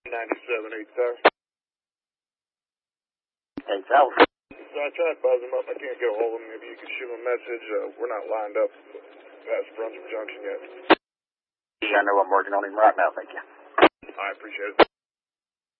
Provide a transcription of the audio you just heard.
97, 8 South. So I tried to buzz him up. I can't get a hold of him. Maybe you could shoot him a message. We're not lined up past Brunswick Junction yet. I know I'm working on him right now, thank you. I appreciate it.